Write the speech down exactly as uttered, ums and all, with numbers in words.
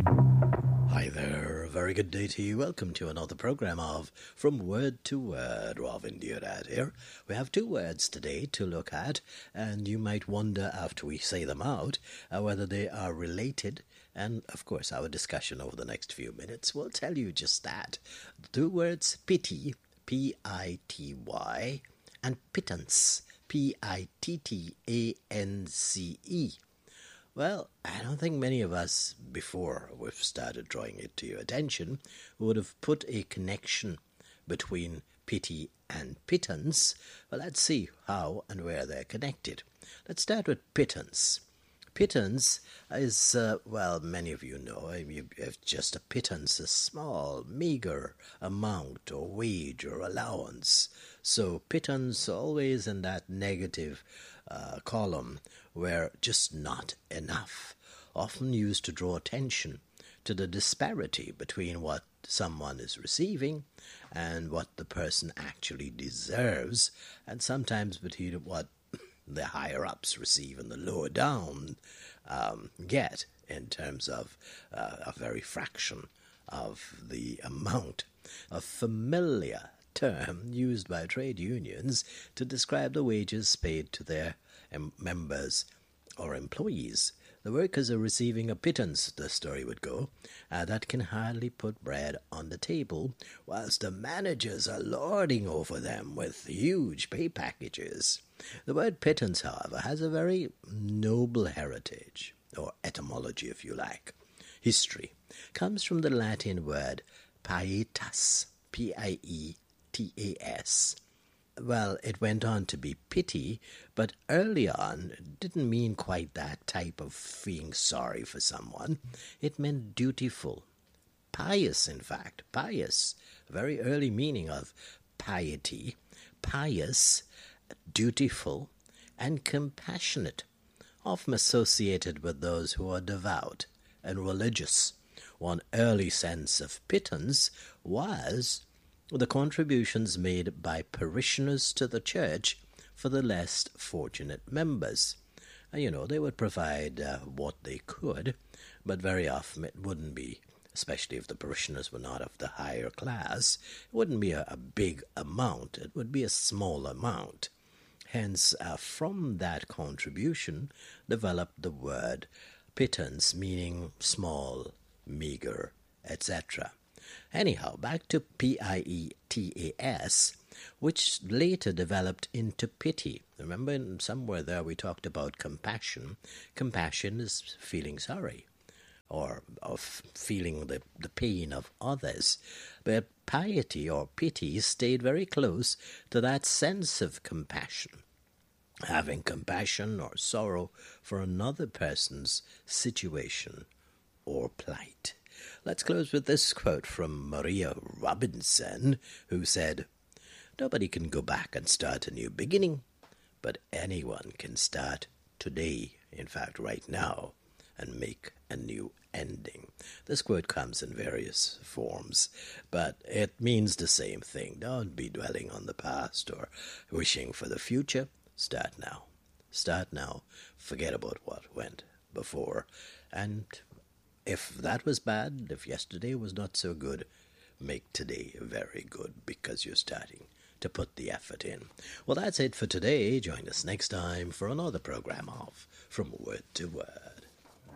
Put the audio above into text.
Hi there, a very good day to you. Welcome to another program of From Word to Word. Robin Deodad here. We have two words today to look at, and you might wonder after we say them out uh, whether they are related. And of course, our discussion over the next few minutes will tell you just that. The two words pity, P I T Y, and pittance, P I T T A N C E. Well, I don't think many of us, before we've started drawing it to your attention, would have put a connection between pity and pittance. Well, let's see how and where they're connected. Let's start with pittance. Pittance is, uh, well, many of you know, it's just a pittance, a small, meager amount or wage or allowance. So pittance always in that negative uh, column where just not enough, often used to draw attention to the disparity between what someone is receiving and what the person actually deserves, and sometimes between what the higher-ups receive and the lower-down um, get in terms of uh, a very fraction of the amount. A familiar term used by trade unions to describe the wages paid to their um, members or employees. The workers are receiving a pittance, the story would go, uh, that can hardly put bread on the table, whilst the managers are lording over them with huge pay packages. The word pittance, however, has a very noble heritage, or etymology if you like. History comes from the Latin word pietas, P I E T A S. Well, it went on to be pity, but early on it didn't mean quite that type of feeling sorry for someone. It meant dutiful. Pious, in fact. Pious. A very early meaning of piety. Pious, dutiful, and compassionate, often associated with those who are devout and religious. One early sense of pittance was the contributions made by parishioners to the church for the less fortunate members. And, you know, they would provide uh, what they could, but very often it wouldn't be, especially if the parishioners were not of the higher class, it wouldn't be a, a big amount. It would be a small amount. Hence, uh, from that contribution developed the word pittance, meaning small, meager, et cetera. Anyhow, back to P I E T A S, which later developed into pity. Remember, in somewhere there we talked about compassion. Compassion is feeling sorry, or of feeling the, the pain of others. But piety or pity stayed very close to that sense of compassion, having compassion or sorrow for another person's situation or plight. Let's close with this quote from Maria Robinson, who said, "Nobody can go back and start a new beginning, but anyone can start today, in fact right now, and make a new ending." This quote comes in various forms, but it means the same thing. Don't be dwelling on the past or wishing for the future. Start now. Start now. Forget about what went before, and if that was bad, if yesterday was not so good, make today very good because you're starting to put the effort in. Well, that's it for today. Join us next time for another program of From Word to Word.